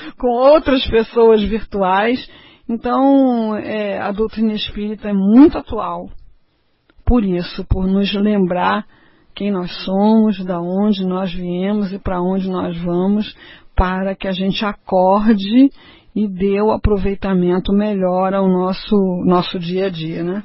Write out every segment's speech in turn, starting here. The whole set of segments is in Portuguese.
com outras pessoas virtuais. Então, a doutrina espírita é muito atual. Por isso, por nos lembrar quem nós somos, da onde nós viemos e para onde nós vamos, para que a gente acorde e dê o aproveitamento melhor ao nosso dia a dia, né?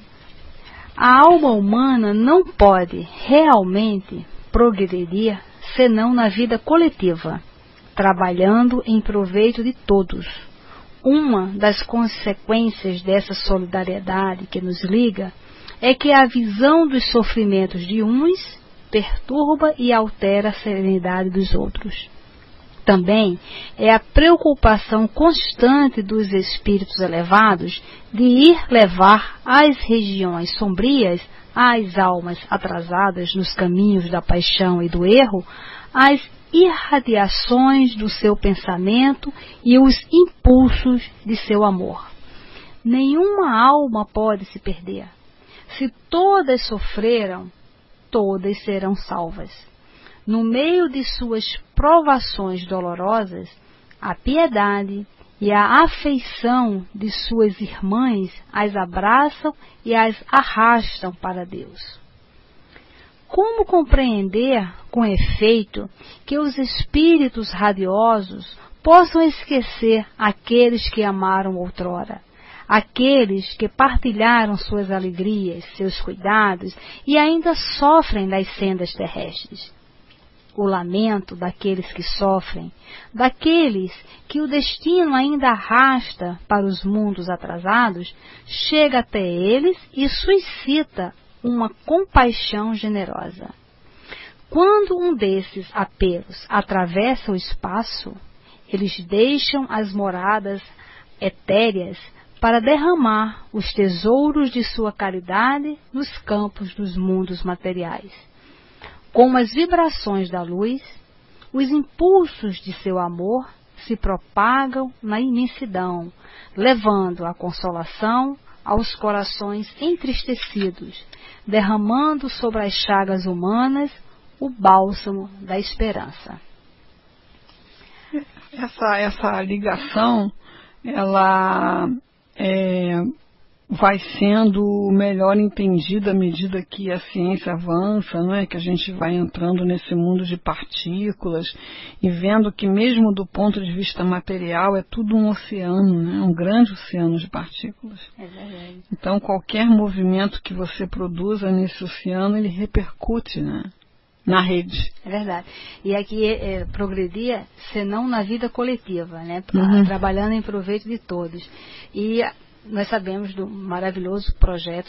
A alma humana não pode realmente progredir senão na vida coletiva, trabalhando em proveito de todos. Uma das consequências dessa solidariedade que nos liga é que a visão dos sofrimentos de uns perturba e altera a serenidade dos outros. Também é a preocupação constante dos espíritos elevados de ir levar às regiões sombrias, às almas atrasadas nos caminhos da paixão e do erro, as irradiações do seu pensamento e os impulsos de seu amor. Nenhuma alma pode se perder. Se todas sofreram, todas serão salvas. No meio de suas provações dolorosas, a piedade e a afeição de suas irmãs as abraçam e as arrastam para Deus. Como compreender, com efeito, que os espíritos radiosos possam esquecer aqueles que amaram outrora, aqueles que partilharam suas alegrias, seus cuidados e ainda sofrem das sendas terrestres? O lamento daqueles que sofrem, daqueles que o destino ainda arrasta para os mundos atrasados, chega até eles e suscita uma compaixão generosa. Quando um desses apelos atravessa o espaço, eles deixam as moradas etéreas para derramar os tesouros de sua caridade nos campos dos mundos materiais. Como as vibrações da luz, os impulsos de seu amor se propagam na imensidão, levando a consolação aos corações entristecidos, derramando sobre as chagas humanas o bálsamo da esperança. Essa ligação, ela vai sendo melhor entendida à medida que a ciência avança, não é? Que a gente vai entrando nesse mundo de partículas e vendo que mesmo do ponto de vista material é tudo um oceano, né? Um grande oceano de partículas. É verdade. Então qualquer movimento que você produza nesse oceano, ele repercute, né? Na rede. É verdade. E aqui progredir, senão na vida coletiva, né? Trabalhando em proveito de todos. E nós sabemos do maravilhoso projeto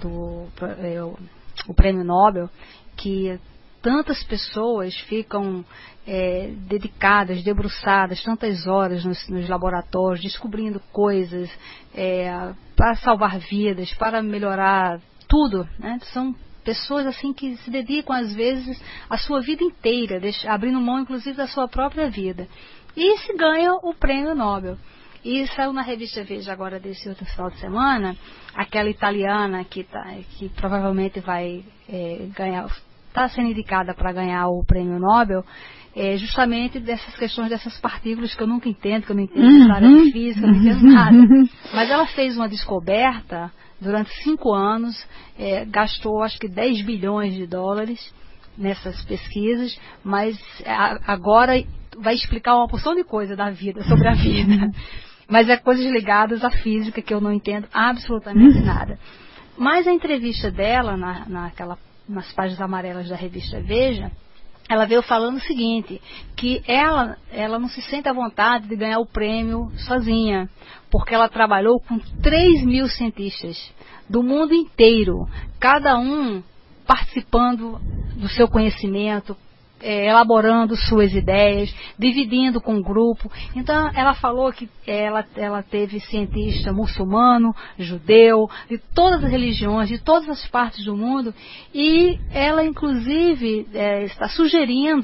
o Prêmio Nobel, que tantas pessoas ficam dedicadas, debruçadas, tantas horas nos laboratórios, descobrindo coisas para salvar vidas, para melhorar tudo, né? São pessoas assim que se dedicam às vezes a sua vida inteira, abrindo mão inclusive da sua própria vida. E se ganha o Prêmio Nobel. E saiu na revista Veja agora desse outro final de semana, aquela italiana que provavelmente vai ganhar, está sendo indicada para ganhar o Prêmio Nobel, justamente dessas questões, dessas partículas que eu nunca entendo, que eu não entendo área de física, eu não entendo nada. Mas ela fez uma descoberta durante 5 anos, gastou acho que 10 bilhões de dólares nessas pesquisas, mas agora vai explicar uma porção de coisa da vida, sobre a vida. Mas é coisas ligadas à física que eu não entendo absolutamente nada. Mas a entrevista dela, nas páginas amarelas da revista Veja, ela veio falando o seguinte, que ela não se sente à vontade de ganhar o prêmio sozinha, porque ela trabalhou com 3.000 cientistas do mundo inteiro, cada um participando do seu conhecimento, elaborando suas ideias, dividindo com o grupo. Então ela falou que ela teve cientista muçulmano, judeu, de todas as religiões, de todas as partes do mundo, e ela inclusive está sugerindo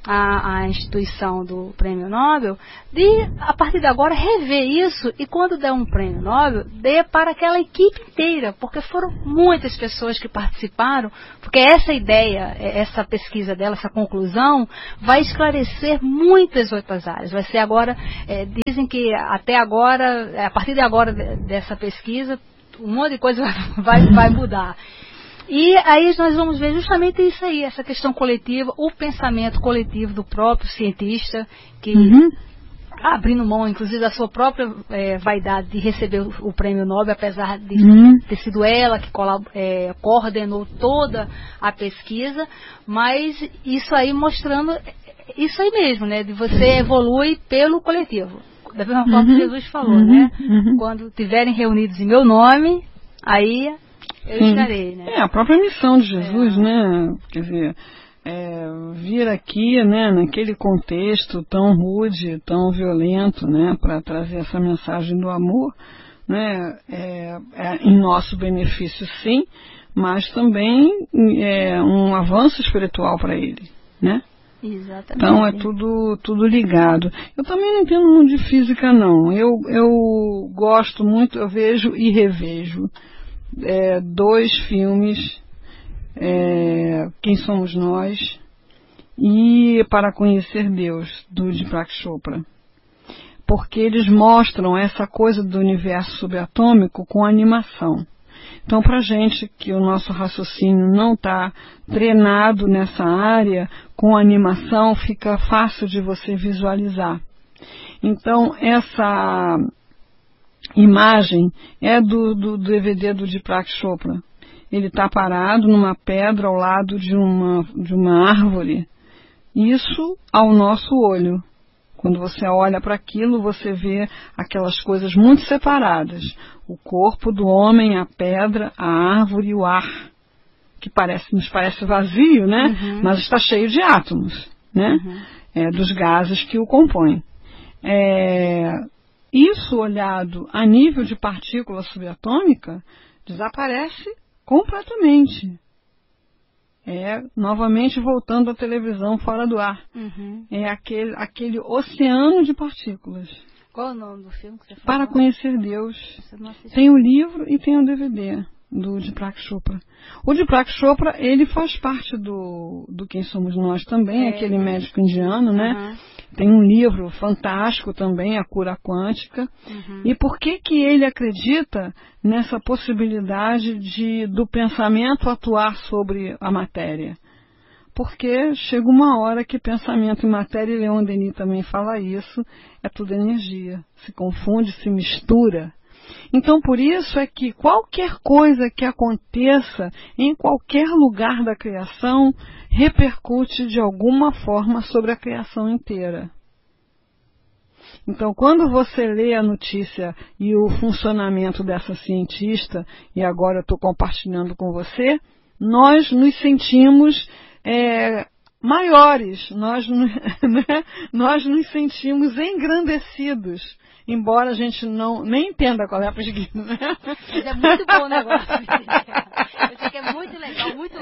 a instituição do Prêmio Nobel, de, a partir de agora, rever isso e quando der um Prêmio Nobel, dê para aquela equipe inteira, porque foram muitas pessoas que participaram, porque essa ideia, essa pesquisa dela, essa conclusão, vai esclarecer muitas outras áreas. Vai ser agora, dizem que até agora, a partir de agora dessa pesquisa, um monte de coisa vai mudar. E aí nós vamos ver justamente isso aí, essa questão coletiva, o pensamento coletivo do próprio cientista, que abrindo mão, inclusive, da sua própria vaidade de receber o Prêmio Nobel, apesar de ter sido ela que coordenou toda a pesquisa, mas isso aí mostrando, isso aí mesmo, né, de você evolui pelo coletivo, da mesma forma que Jesus falou, né, quando estiverem reunidos em meu nome, aí eu estarei, né? A própria missão de Jesus, né? Quer dizer, vir aqui, né, naquele contexto tão rude, tão violento, né, para trazer essa mensagem do amor, né, em nosso benefício, sim, mas também um avanço espiritual para ele, né? Exatamente. Então é tudo ligado. Eu também não entendo muito de física, não. Eu gosto muito, eu vejo e revejo 2 filmes, Quem Somos Nós e Para Conhecer Deus, do Deepak Chopra, porque eles mostram essa coisa do universo subatômico com animação. Então, para gente que o nosso raciocínio não está treinado nessa área, com animação fica fácil de você visualizar. Então, essa imagem é do DVD do Deepak Chopra. Ele está parado numa pedra ao lado de uma árvore. Isso ao nosso olho. Quando você olha para aquilo, você vê aquelas coisas muito separadas. O corpo do homem, a pedra, a árvore e o ar, que nos parece vazio, né? Mas está cheio de átomos, né? Dos gases que o compõem. Isso olhado a nível de partícula subatômica desaparece completamente. Novamente voltando à televisão fora do ar. É aquele oceano de partículas. Qual é o nome do filme que você falou? Para Conhecer Deus. Tem o livro e tem o DVD do Deepak Chopra. O Deepak Chopra, ele faz parte do Quem Somos Nós também, aquele médico indiano, né? Tem um livro fantástico também, A Cura Quântica. E por que ele acredita nessa possibilidade do pensamento atuar sobre a matéria? Porque chega uma hora que pensamento e matéria, e Leon Denis também fala isso, é tudo energia, se confunde, se mistura. Então, por isso é que qualquer coisa que aconteça em qualquer lugar da criação repercute de alguma forma sobre a criação inteira. Então, quando você lê a notícia e o funcionamento dessa cientista, e agora eu estou compartilhando com você, nós nos sentimos maiores, nós nos sentimos engrandecidos, embora a gente nem entenda qual é a pesquisa, né? Mas é muito bom o negócio. Eu sei que é muito legal, muito.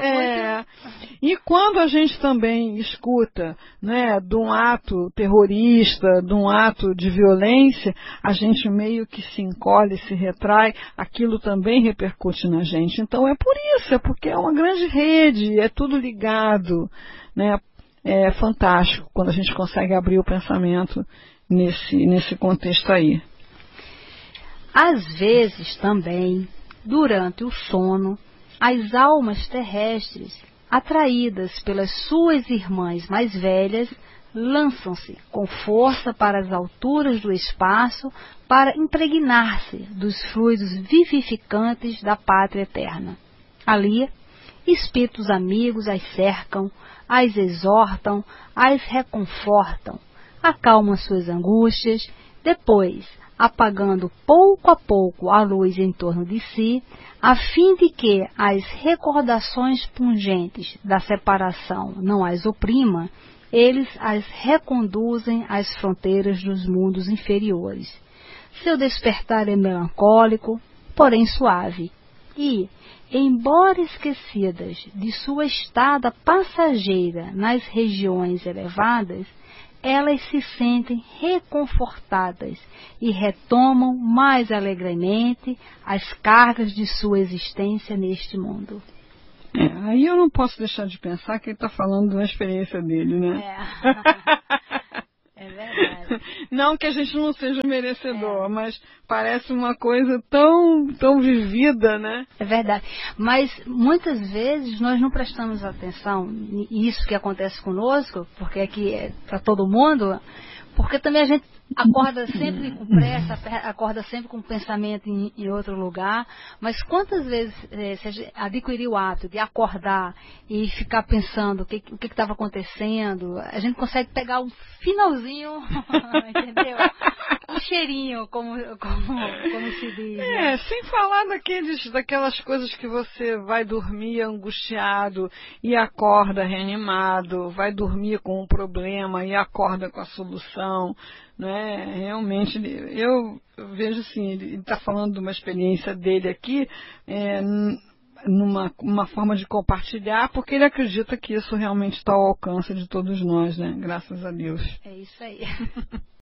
E quando a gente também escuta, né, de um ato terrorista, de um ato de violência, a gente meio que se encolhe, se retrai, aquilo também repercute na gente. Então é por isso, é porque é uma grande rede, é tudo ligado, né? É fantástico quando a gente consegue abrir o pensamento nesse contexto aí. Às vezes também, durante o sono, as almas terrestres, atraídas pelas suas irmãs mais velhas, lançam-se com força para as alturas do espaço para impregnar-se dos fluidos vivificantes da pátria eterna. Ali, espíritos amigos as cercam, as exortam, as reconfortam, acalmam suas angústias, depois, apagando pouco a pouco a luz em torno de si, a fim de que as recordações pungentes da separação não as oprimam, eles as reconduzem às fronteiras dos mundos inferiores. Seu despertar é melancólico, porém suave. E, embora esquecidas de sua estada passageira nas regiões elevadas, elas se sentem reconfortadas e retomam mais alegremente as cargas de sua existência neste mundo. Aí eu não posso deixar de pensar que ele está falando de uma experiência dele, né? É verdade. Não que a gente não seja merecedor, mas parece uma coisa tão vivida, né? É verdade. Mas muitas vezes nós não prestamos atenção nisso que acontece conosco, porque aqui é para todo mundo, porque também a gente acorda sempre com pressa, acorda sempre com o pensamento em outro lugar, mas quantas vezes se a gente adquirir o hábito de acordar e ficar pensando o que estava acontecendo, a gente consegue pegar um finalzinho, entendeu? Um cheirinho, como se diz. Né? Sem falar daquelas coisas que você vai dormir angustiado e acorda reanimado, vai dormir com um problema e acorda com a solução. Né? Realmente, eu vejo assim, ele está falando de uma experiência dele aqui, numa forma de compartilhar, porque ele acredita que isso realmente está ao alcance de todos nós, né? Graças a Deus. É isso aí.